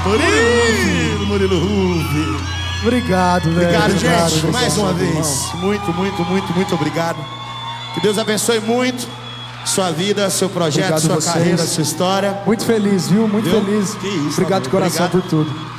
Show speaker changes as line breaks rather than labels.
Murilo Rubi.
Obrigado, velho.
Obrigado, gente.
Obrigado,
Mais uma vez.
irmão.
Muito obrigado. Que Deus abençoe muito sua vida, seu projeto,
Obrigado
sua
vocês.
carreira, sua história.
Muito feliz, viu? Muito
Viu?
feliz.
Que isso,
Obrigado de
amigo.
coração
Obrigado.
por tudo.